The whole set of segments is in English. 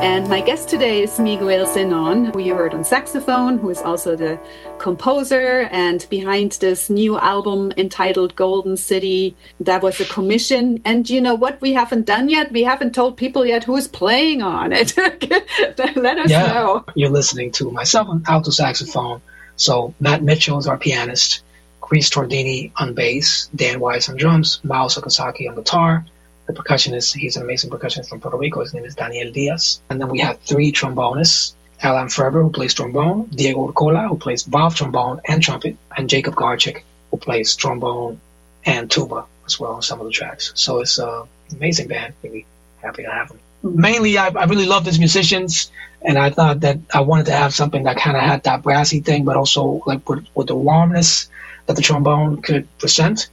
And my guest today is Miguel Zenon, who you heard on saxophone, who is also the composer and behind this new album entitled Golden City. That was a commission. And you know what we haven't done yet? We haven't told people yet who's playing on it. Let us know. You're listening to myself on alto saxophone. So Matt Mitchell is our pianist, Chris Tordini on bass, Dan Weiss on drums, Miles Okazaki on guitar. The percussionist, he's an amazing percussionist from Puerto Rico. His name is Daniel Diaz. And then we have 3 trombonists, Alan Ferber, who plays trombone, Diego Urcola, who plays valve trombone and trumpet, and Jacob Garchik, who plays trombone and tuba as well on some of the tracks. So it's an amazing band. Really happy to have them. Mainly, I really love these musicians, and I thought that I wanted to have something that kind of had that brassy thing, but also like with the warmness that the trombone could present.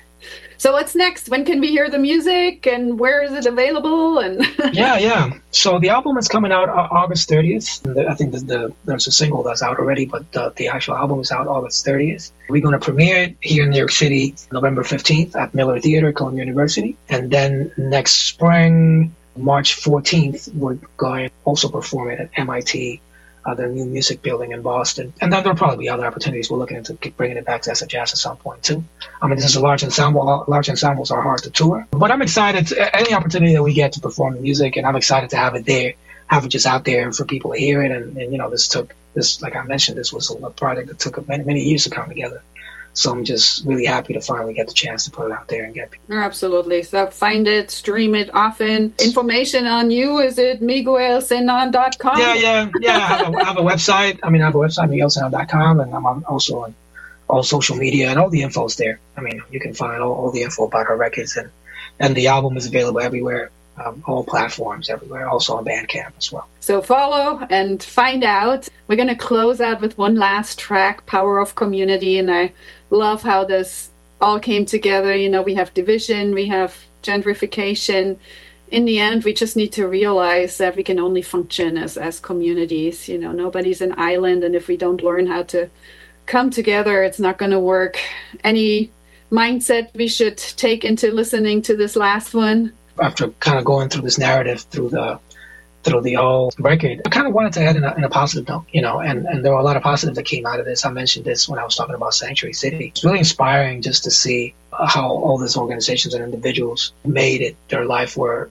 So what's next? When can we hear the music, and where is it available? And Yeah. So the album is coming out August 30th. I think there's a single that's out already, but the actual album is out August 30th. We're going to premiere it here in New York City November 15th at Miller Theater, Columbia University. And then next spring, March 14th, we're going to also perform it at MIT, their new music building in Boston. And then there'll probably be other opportunities. We're looking into bringing it back to SF Jazz at some point too. I mean, this is a large ensemble. Large ensembles are hard to tour. But I'm excited. Any opportunity that we get to perform the music, and I'm excited to have it there, have it just out there for people to hear it. And you know, this, like I mentioned, this was a project that took many years to come together. So I'm just really happy to finally get the chance to put it out there and get people. Absolutely. So find it, stream it often. Information on you, is it MiguelZenon.com? Yeah. I have a website. I have a website, MiguelZenon.com, and I'm also on all social media, and all the info's there. I mean, you can find all the info about our records, and the album is available everywhere. All platforms everywhere, also on Bandcamp as well. So follow and find out. We're going to close out with one last track, Power of Community, and I love how this all came together. You know, we have division, we have gentrification. In the end, we just need to realize that we can only function as communities. You know, nobody's an island, and if we don't learn how to come together, it's not going to work. Any mindset we should take into listening to this last one? After kind of going through this narrative through the whole record, I kind of wanted to add in a positive note, you know, and there were a lot of positives that came out of this. I mentioned this when I was talking about Sanctuary City. It's really inspiring just to see how all these organizations and individuals made it their life work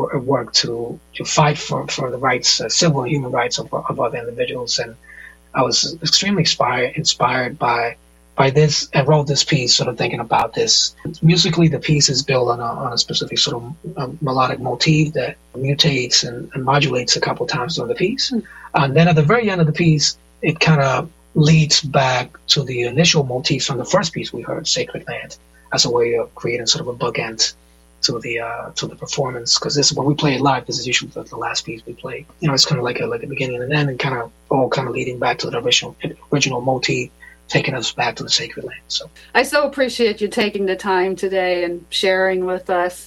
to fight for the rights, civil and human rights of other individuals. And I was extremely inspired by this, and wrote this piece sort of thinking about this. Musically, the piece is built on a specific sort of melodic motif that mutates and modulates a couple of times during the piece. And then at the very end of the piece, it kind of leads back to the initial motif from the first piece we heard, Sacred Land, as a way of creating sort of a bookend to the performance. Because this, when we play it live, this is usually the last piece we play. You know, it's kind of like a beginning and end, and kind of leading back to the original motif, taking us back to the Sacred Land. So I so appreciate you taking the time today and sharing with us.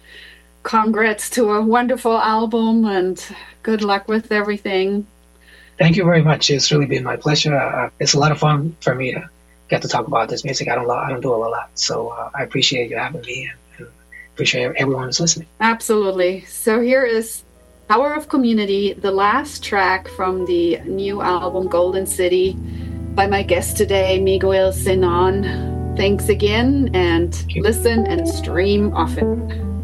Congrats to a wonderful album, and good luck with everything. Thank you very much. It's really been my pleasure. It's a lot of fun for me to get to talk about this music. I don't do it a lot, so I appreciate you having me, and appreciate everyone who's listening. Absolutely. So here is Power of Community, the last track from the new album Golden City, by my guest today, Miguel Zenon. Thanks again, and listen and stream often.